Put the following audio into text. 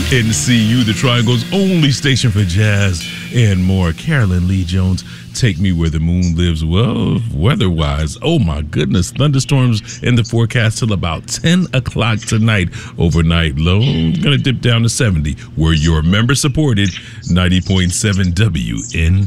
WNCU, the Triangle's only station for jazz and more. Carolyn Lee Jones, take me where the moon lives. Well, weather-wise, oh my goodness, thunderstorms in the forecast till about 10 o'clock tonight. Overnight low, gonna dip down to 70. We're your member-supported 90.7 WN.